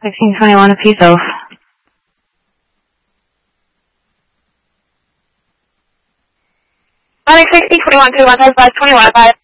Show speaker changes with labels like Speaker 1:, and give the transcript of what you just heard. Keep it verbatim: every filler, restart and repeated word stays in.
Speaker 1: sixteen twenty-one a piece of.
Speaker 2: Onyx sixteen twenty-one, two one five, twenty-one five.